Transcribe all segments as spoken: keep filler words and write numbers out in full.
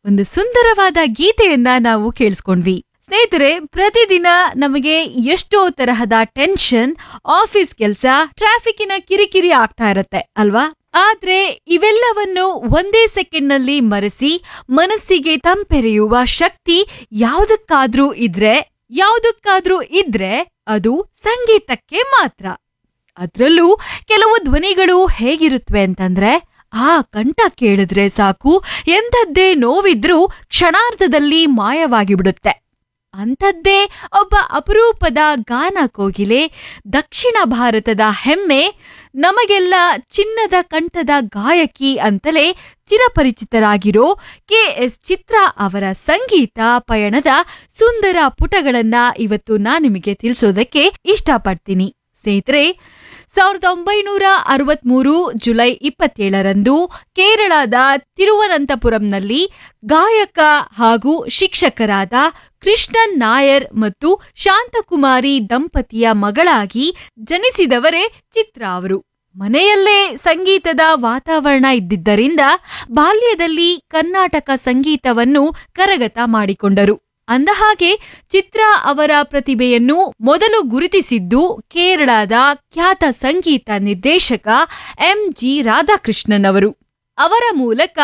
ಒಂದು ಸುಂದರವಾದ ಗೀತೆಯನ್ನ ನಾವು ಕೇಳಿಸ್ಕೊಂಡ್ವಿ. ಸ್ನೇಹಿತರೆ, ಪ್ರತಿದಿನ ನಮಗೆ ಎಷ್ಟೋ ತರಹದ ಟೆನ್ಷನ್, ಆಫೀಸ್ ಕೆಲಸ, ಟ್ರಾಫಿಕ್ಕಿನ ಕಿರಿಕಿರಿ ಆಗ್ತಾ ಇರತ್ತೆ ಅಲ್ವಾ? ಆದ್ರೆ ಇವೆಲ್ಲವನ್ನು ಒಂದೇ ಸೆಕೆಂಡ್ ನಲ್ಲಿ ಮರೆಸಿ ಮನಸ್ಸಿಗೆ ತಂಪೆರೆಯುವ ಶಕ್ತಿ ಯಾವುದಕ್ಕಾದ್ರೂ ಇದ್ರೆ ಯಾವುದಕ್ಕಾದ್ರೂ ಇದ್ರೆ ಅದು ಸಂಗೀತಕ್ಕೆ ಮಾತ್ರ. ಅದ್ರಲ್ಲೂ ಕೆಲವು ಧ್ವನಿಗಳು ಹೇಗಿರುತ್ತವೆ ಅಂತಂದ್ರೆ, ಆ ಕಂಠ ಕೇಳಿದ್ರೆ ಸಾಕು, ಎಂಥದ್ದೇ ನೋವಿದ್ರೂ ಕ್ಷಣಾರ್ಧದಲ್ಲಿ ಮಾಯವಾಗಿ ಬಿಡುತ್ತೆ. ಅಂಥದ್ದೇ ಒಬ್ಬ ಅಪರೂಪದ ಗಾನ ಕೋಗಿಲೆ, ದಕ್ಷಿಣ ಭಾರತದ ಹೆಮ್ಮೆ, ನಮಗೆಲ್ಲ ಚಿನ್ನದ ಕಂಠದ ಗಾಯಕಿ ಅಂತಲೇ ಚಿರಪರಿಚಿತರಾಗಿರೋ ಕೆ ಎಸ್ ಚಿತ್ರ ಅವರ ಸಂಗೀತ ಪಯಣದ ಸುಂದರ ಪುಟಗಳನ್ನ ಇವತ್ತು ನಾನ್ ನಿಮಗೆ ತಿಳಿಸೋದಕ್ಕೆ ಇಷ್ಟಪಡ್ತೀನಿ. ಸ್ನೇಹಿತರೆ, ಸಾವಿರದ ಒಂಬೈನೂರ ಅರವತ್ಮೂರು ಜುಲೈ ಇಪ್ಪತ್ತೇಳರಂದು ಕೇರಳದ ತಿರುವನಂತಪುರಂನಲ್ಲಿ ಗಾಯಕ ಹಾಗೂ ಶಿಕ್ಷಕರಾದ ಕೃಷ್ಣನ್ ನಾಯರ್ ಮತ್ತು ಶಾಂತಕುಮಾರಿ ದಂಪತಿಯ ಮಗಳಾಗಿ ಜನಿಸಿದವರೇ ಚಿತ್ರ ಅವರು. ಮನೆಯಲ್ಲೇ ಸಂಗೀತದ ವಾತಾವರಣ ಇದ್ದಿದ್ದರಿಂದ ಬಾಲ್ಯದಲ್ಲಿ ಕರ್ನಾಟಕ ಸಂಗೀತವನ್ನು ಕರಗತ ಮಾಡಿಕೊಂಡರು. ಅಂದಹಾಗೆ ಚಿತ್ರ ಅವರ ಪ್ರತಿಭೆಯನ್ನು ಮೊದಲು ಗುರುತಿಸಿದ್ದು ಕೇರಳದ ಖ್ಯಾತ ಸಂಗೀತ ನಿರ್ದೇಶಕ ಎಂ ಜಿ ರಾಧಾಕೃಷ್ಣನ್ ಅವರು. ಅವರ ಮೂಲಕ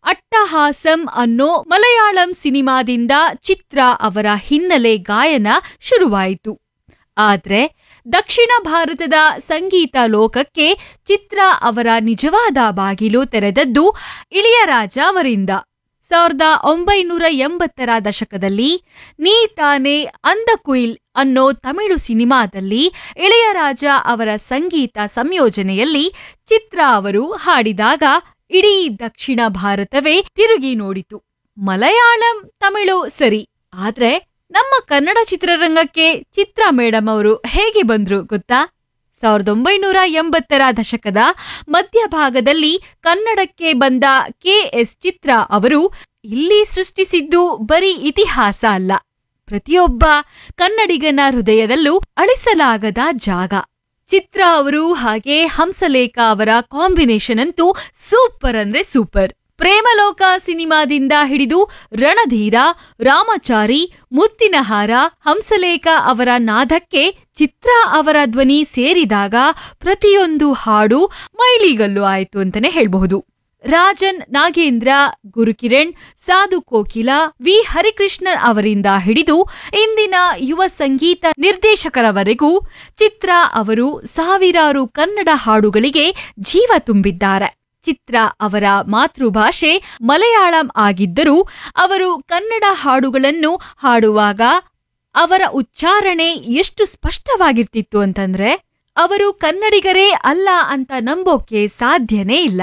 ಅಟ್ಟಹಾಸಂ ಅನ್ನೋ ಮಲಯಾಳಂ ಸಿನಿಮಾದಿಂದ ಚಿತ್ರ ಅವರ ಹಿನ್ನೆಲೆ ಗಾಯನ ಶುರುವಾಯಿತು. ಆದ್ರೆ ದಕ್ಷಿಣ ಭಾರತದ ಸಂಗೀತ ಲೋಕಕ್ಕೆ ಚಿತ್ರ ಅವರ ನಿಜವಾದ ಬಾಗಿಲು ತೆರೆದದ್ದು ಇಳಿಯರಾಜ ಅವರಿಂದ. ಸಾವಿರದ ಒಂಬೈನೂರ ಎಂಬತ್ತರ ದಶಕದಲ್ಲಿ ನೀ ತಾನೆ ಅಂದ ಕುಯಿಲ್ ಅನ್ನೋ ತಮಿಳು ಸಿನಿಮಾದಲ್ಲಿ ಇಳೆಯರಾಜ ಅವರ ಸಂಗೀತ ಸಂಯೋಜನೆಯಲ್ಲಿ ಚಿತ್ರ ಅವರು ಹಾಡಿದಾಗ ಇಡೀ ದಕ್ಷಿಣ ಭಾರತವೇ ತಿರುಗಿ ನೋಡಿತು. ಮಲಯಾಳಂ, ತಮಿಳು ಸರಿ, ಆದ್ರೆ ನಮ್ಮ ಕನ್ನಡ ಚಿತ್ರರಂಗಕ್ಕೆ ಚಿತ್ರ ಮೇಡಮ್ ಅವರು ಹೇಗೆ ಬಂದ್ರು ಗೊತ್ತಾ? ಸಾವಿರದ ಒಂಬೈನೂರ ಎಂಬತ್ತರ ದಶಕದ ಮಧ್ಯಭಾಗದಲ್ಲಿ ಕನ್ನಡಕ್ಕೆ ಬಂದ ಕೆ ಎಸ್ ಚಿತ್ರ ಅವರು ಇಲ್ಲಿ ಸೃಷ್ಟಿಸಿದ್ದು ಬರೀ ಇತಿಹಾಸ ಅಲ್ಲ, ಪ್ರತಿಯೊಬ್ಬ ಕನ್ನಡಿಗನ ಹೃದಯದಲ್ಲೂ ಅಳಿಸಲಾಗದ ಜಾಗ. ಚಿತ್ರ ಅವರು ಹಾಗೆ ಹಂಸಲೇಖ ಅವರ ಕಾಂಬಿನೇಷನ್ ಅಂತೂ ಸೂಪರ್ ಅಂದ್ರೆ ಸೂಪರ್. ಪ್ರೇಮಲೋಕ ಸಿನಿಮಾದಿಂದ ಹಿಡಿದು ರಣಧೀರ, ರಾಮಚಾರಿ, ಮುತ್ತಿನಹಾರ, ಹಂಸಲೇಖ ಅವರ ನಾದಕ್ಕೆ ಚಿತ್ರ ಅವರ ಧ್ವನಿ ಸೇರಿದಾಗ ಪ್ರತಿಯೊಂದು ಹಾಡು ಮೈಲಿಗಲ್ಲು ಆಯ್ತು ಅಂತಾನೆ ಹೇಳ್ಬಹುದು. ರಾಜನ್ ನಾಗೇಂದ್ರ, ಗುರುಕಿರಣ್, ಸಾಧು ಕೋಕಿಲ, ವಿ ಹರಿಕೃಷ್ಣನ್ ಅವರಿಂದ ಹಿಡಿದು ಇಂದಿನ ಯುವ ಸಂಗೀತ ನಿರ್ದೇಶಕರವರೆಗೂ ಚಿತ್ರ ಅವರು ಸಾವಿರಾರು ಕನ್ನಡ ಹಾಡುಗಳಿಗೆ ಜೀವ ತುಂಬಿದ್ದಾರೆ. ಚಿತ್ರ ಅವರ ಮಾತೃಭಾಷೆ ಮಲಯಾಳಂ ಆಗಿದ್ದರೂ ಅವರು ಕನ್ನಡ ಹಾಡುಗಳನ್ನು ಹಾಡುವಾಗ ಅವರ ಉಚ್ಚಾರಣೆ ಎಷ್ಟು ಸ್ಪಷ್ಟವಾಗಿರ್ತಿತ್ತು ಅಂತಂದ್ರೆ ಅವರು ಕನ್ನಡಿಗರೇ ಅಲ್ಲ ಅಂತ ನಂಬೋಕೆ ಸಾಧ್ಯನೇ ಇಲ್ಲ.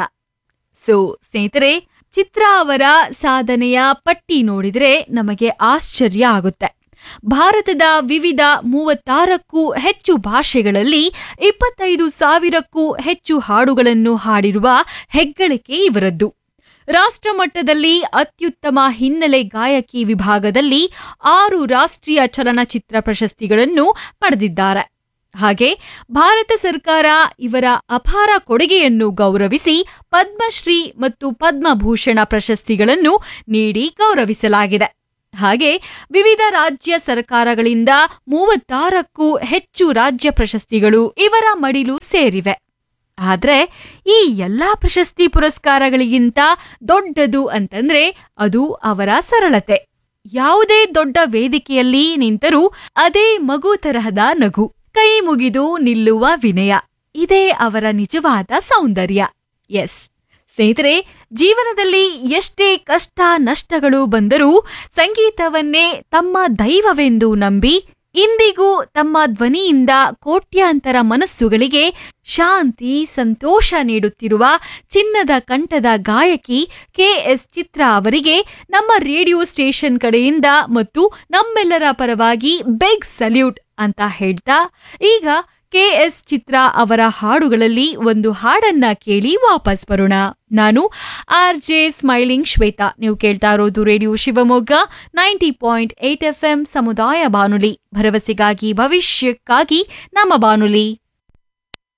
ಸೊ ಸ್ನೇಹಿತರೆ, ಚಿತ್ರ ಅವರ ಸಾಧನೆಯ ಪಟ್ಟಿ ನೋಡಿದ್ರೆ ನಮಗೆ ಆಶ್ಚರ್ಯ ಆಗುತ್ತೆ. ಭಾರತದ ವಿವಿಧ ಮೂವತ್ತಾರಕ್ಕೂ ಹೆಚ್ಚು ಭಾಷೆಗಳಲ್ಲಿ ಇಪ್ಪತ್ತೈದು ಸಾವಿರಕ್ಕೂ ಹೆಚ್ಚು ಹಾಡುಗಳನ್ನು ಹಾಡಿರುವ ಹೆಗ್ಗಳಿಕೆ ಇವರದ್ದು. ರಾಷ್ಟ್ರಮಟ್ಟದಲ್ಲಿ ಅತ್ಯುತ್ತಮ ಹಿನ್ನೆಲೆ ಗಾಯಕಿ ವಿಭಾಗದಲ್ಲಿ ಆರು ರಾಷ್ಟ್ರೀಯ ಚಲನಚಿತ್ರ ಪ್ರಶಸ್ತಿಗಳನ್ನು ಪಡೆದಿದ್ದಾರೆ. ಹಾಗೆ ಭಾರತ ಸರ್ಕಾರ ಇವರ ಅಪಾರ ಕೊಡುಗೆಯನ್ನು ಗೌರವಿಸಿ ಪದ್ಮಶ್ರೀ ಮತ್ತು ಪದ್ಮಭೂಷಣ ಪ್ರಶಸ್ತಿಗಳನ್ನು ನೀಡಿ ಗೌರವಿಸಲಾಗಿದೆ. ಹಾಗೆ ವಿವಿಧ ರಾಜ್ಯ ಸರ್ಕಾರಗಳಿಂದ ಮೂವತ್ತಾರಕ್ಕೂ ಹೆಚ್ಚು ರಾಜ್ಯ ಪ್ರಶಸ್ತಿಗಳು ಇವರ ಮಡಿಲು ಸೇರಿವೆ. ಆದ್ರೆ ಈ ಎಲ್ಲಾ ಪ್ರಶಸ್ತಿ ಪುರಸ್ಕಾರಗಳಿಗಿಂತ ದೊಡ್ಡದು ಅಂತಂದ್ರೆ ಅದು ಅವರ ಸರಳತೆ. ಯಾವುದೇ ದೊಡ್ಡ ವೇದಿಕೆಯಲ್ಲಿ ನಿಂತರೂ ಅದೇ ಮಗು ತರಹದ ನಗು, ಕೈ ಮುಗಿದು ನಿಲ್ಲುವ ವಿನಯ, ಇದೇ ಅವರ ನಿಜವಾದ ಸೌಂದರ್ಯ. ಎಸ್ ಸ್ನೇಹಿತರೆ, ಜೀವನದಲ್ಲಿ ಎಷ್ಟೇ ಕಷ್ಟ ನಷ್ಟಗಳು ಬಂದರೂ ಸಂಗೀತವನ್ನೇ ತಮ್ಮ ದೈವವೆಂದು ನಂಬಿ ಇಂದಿಗೂ ತಮ್ಮ ಧ್ವನಿಯಿಂದ ಕೋಟ್ಯಾಂತರ ಮನಸ್ಸುಗಳಿಗೆ ಶಾಂತಿ, ಸಂತೋಷ ನೀಡುತ್ತಿರುವ ಚಿನ್ನದ ಕಂಠದ ಗಾಯಕಿ ಕೆ ಎಸ್ ಚಿತ್ರ ಅವರಿಗೆ ನಮ್ಮ ರೇಡಿಯೋ ಸ್ಟೇಷನ್ ಕಡೆಯಿಂದ ಮತ್ತು ನಮ್ಮೆಲ್ಲರ ಪರವಾಗಿ ಬಿಗ್ ಸಲ್ಯೂಟ್ ಅಂತ ಹೇಳ್ತಾ ಈಗ ಕೆ ಎಸ್ ಚಿತ್ರ ಅವರ ಹಾಡುಗಳಲ್ಲಿ ಒಂದು ಹಾಡನ್ನ ಕೇಳಿ ವಾಪಸ್ ಬರೋಣ. ನಾನು ಆರ್ ಜೆ ಸ್ಮೈಲಿಂಗ್ ಶ್ವೇತಾ. ನೀವು ಕೇಳ್ತಾ ಇರೋದು radio Shivamogga ninety point eight F M ಸಮುದಾಯ ಬಾನುಲಿ, ಭರವಸೆಗಾಗಿ ಭವಿಷ್ಯಕ್ಕಾಗಿ ನಮ್ಮ ಬಾನುಲಿ.